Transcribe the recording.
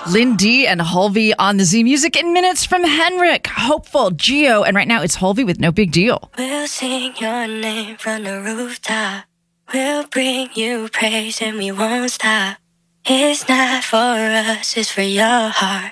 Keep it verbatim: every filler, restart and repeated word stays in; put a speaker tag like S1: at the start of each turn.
S1: Lindy and Hulvey on the Z Music in minutes from Henrik, Hopeful, Geo, and right now it's Hulvey with No Big Deal.
S2: We'll sing your name from the rooftop. We'll bring you praise and we won't stop. It's not for us, it's for your heart.